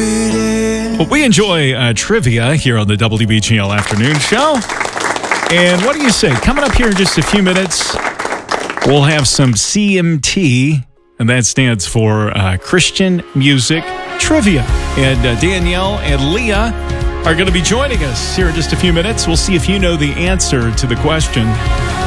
Well, we enjoy trivia here on the WBGL Afternoon Show. And what do you say? Coming up here in just a few minutes, we'll have some CMT, and that stands for Christian Music Trivia. And Danielle and Leah are going to be joining us here in just a few minutes. We'll see if you know the answer to the question.